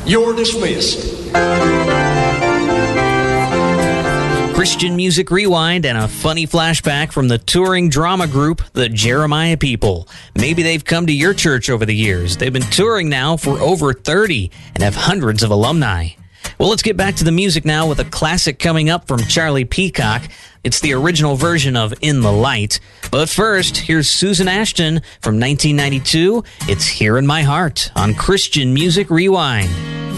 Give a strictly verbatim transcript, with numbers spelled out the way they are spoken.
You're dismissed. Christian Music Rewind and a funny flashback from the touring drama group, the Jeremiah People. Maybe they've come to your church over the years. They've been touring now for over thirty and have hundreds of alumni. Well, let's get back to the music now with a classic coming up from Charlie Peacock. It's the original version of In the Light. But first, here's Susan Ashton from nineteen ninety-two. It's Here in My Heart on Christian Music Rewind.